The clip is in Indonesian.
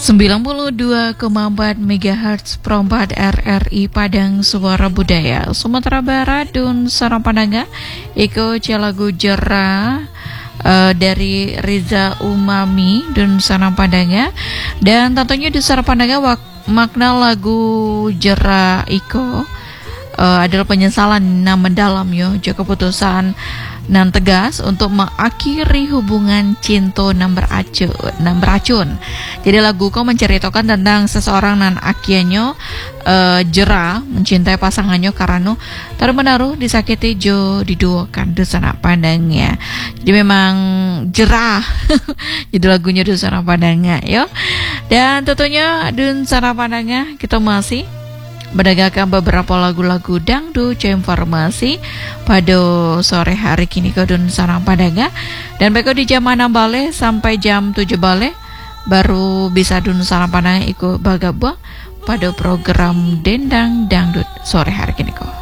92,4 MHz Perompat RRI Padang Suara Budaya Sumatera Barat Dun Sarang Pandangan Iko Lagu Jera dari Riza Umami Dun Sarang Pandangan. Dan tentunya di Sarang Pandangan makna lagu Jera Iko adalah penyesalan yang mendalam juga keputusan nan tegas untuk mengakhiri hubungan cinta nan beracun. Jadi lagu ko menceritakan tentang seseorang nan akhirnya jera mencintai pasangannya karena terus-menerus disakiti jo diduakan Dusana Pandangnya. Jadi memang jerah. Jadi lagunya Dusana Pandangnya Dan tentunya Dusana Pandangnya kita masih mendengarkan beberapa lagu-lagu dangdut informasi pada sore hari kini ke Dun Sarang Padanga. Dan beko di jam 6 balik sampai jam 7 balik baru bisa Dun Sarang Padanga ikut bagabang pada program Dendang Dangdut sore hari kini kok.